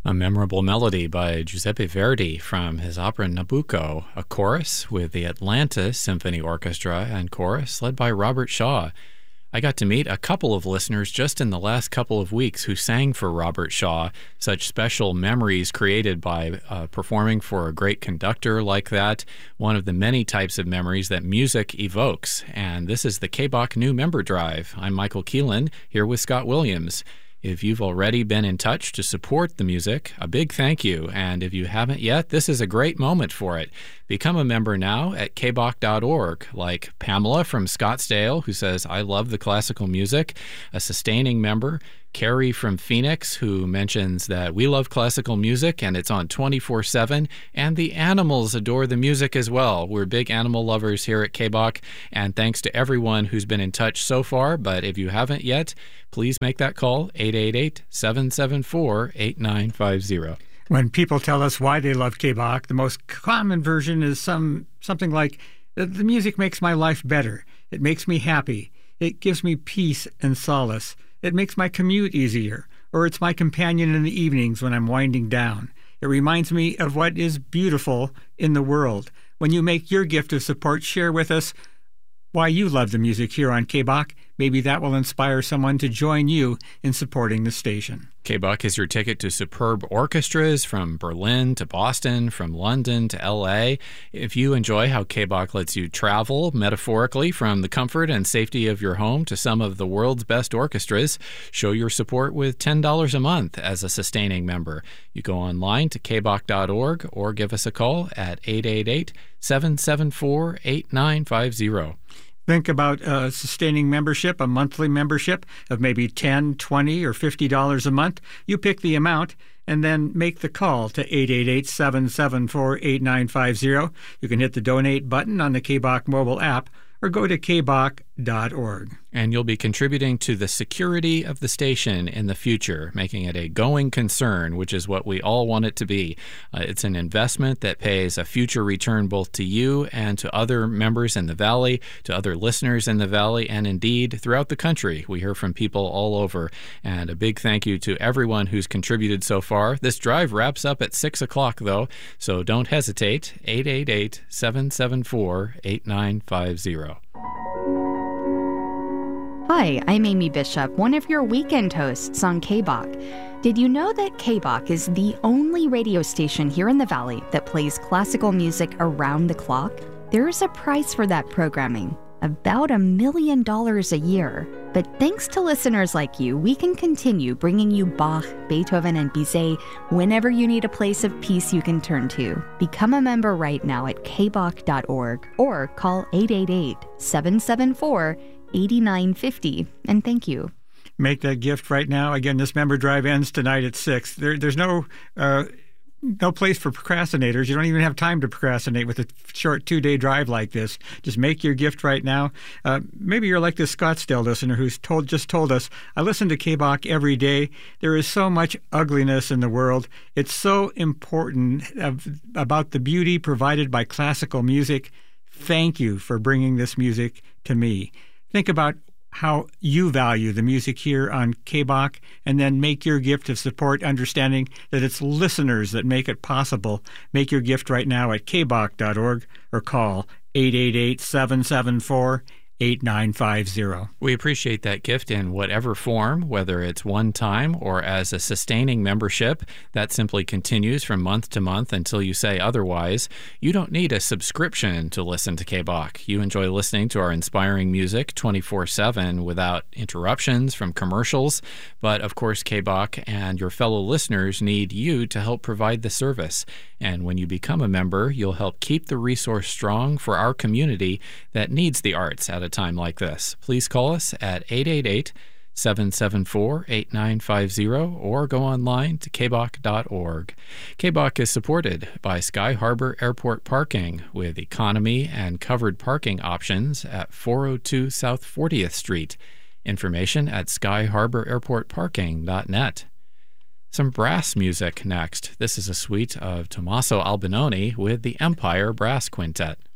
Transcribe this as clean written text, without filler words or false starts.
A memorable melody by Giuseppe Verdi from his opera Nabucco, a chorus with the Atlanta Symphony Orchestra and chorus led by Robert Shaw. I got to meet a couple of listeners just in the last couple of weeks who sang for Robert Shaw, such special memories created by performing for a great conductor like that, one of the many types of memories that music evokes. And this is the KBOC New Member Drive. I'm Michael Keelan, here with Scott Williams. If you've already been in touch to support the music, a big thank you. And if you haven't yet, this is a great moment for it. Become a member now at kboc.org, like Pamela from Scottsdale, who says, I love the classical music, a sustaining member. Carrie from Phoenix, who mentions that we love classical music and it's on 24/7, and the animals adore the music as well. We're big animal lovers here at KBOC, and thanks to everyone who's been in touch so far, but if you haven't yet, please make that call, 888-774-8950. When people tell us why they love KBOC, the most common version is something like, the music makes my life better. It makes me happy. It gives me peace and solace. It makes my commute easier, or it's my companion in the evenings when I'm winding down. It reminds me of what is beautiful in the world. When you make your gift of support, share with us why you love the music here on KBOC. Maybe that will inspire someone to join you in supporting the station. KBOC is your ticket to superb orchestras from Berlin to Boston, from London to LA. If you enjoy how KBOC lets you travel, metaphorically, from the comfort and safety of your home to some of the world's best orchestras, show your support with $10 a month as a sustaining member. You go online to kboc.org or give us a call at 888-774-8950. Think about a sustaining membership, a monthly membership of maybe $10, $20, or $50 a month. You pick the amount and then make the call to 888-774-8950. You can hit the donate button on the KBOC mobile app or go to kboc.org. And you'll be contributing to the security of the station in the future, making it a going concern, which is what we all want it to be. It's an investment that pays a future return both to you and to other members in the Valley, to other listeners in the Valley, and indeed throughout the country. We hear from people all over. And a big thank you to everyone who's contributed so far. This drive wraps up at 6 o'clock, though, so don't hesitate. 888-774-8950. Hi, I'm Amy Bishop, one of your weekend hosts on KBOC. Did you know that KBOC is the only radio station here in the Valley that plays classical music around the clock? There's a price for that programming, about $1 million a year. But thanks to listeners like you, we can continue bringing you Bach, Beethoven, and Bizet whenever you need a place of peace you can turn to. Become a member right now at kboc.org or call 888-774-8950, and thank you. Make that gift right now. Again, this member drive ends tonight at 6. There's no place for procrastinators. You don't even have time to procrastinate with a short 2-day drive like this. Just make your gift right now. Maybe you're like this Scottsdale listener who's just told us, I listen to KBOC every day. There is so much ugliness in the world. It's so important about the beauty provided by classical music. Thank you for bringing this music to me. Think about how you value the music here on KBOC, and then make your gift of support, understanding that it's listeners that make it possible. Make your gift right now at kboc.org or call 888-774-8950. 8950. We appreciate that gift in whatever form, whether it's one time or as a sustaining membership. That simply continues from month to month until you say otherwise. You don't need a subscription to listen to KBOC. You enjoy listening to our inspiring music 24/7 without interruptions from commercials. But of course, KBOC and your fellow listeners need you to help provide the service. And when you become a member, you'll help keep the resource strong for our community that needs the arts at a time like this. Please call us at 888-774-8950 or go online to kboc.org. KBOC is supported by Sky Harbor Airport Parking with economy and covered parking options at 402 South 40th Street. Information at skyharbor-airport-parking.net. Some brass music next. This is a suite of Tommaso Albinoni with the Empire Brass Quintet.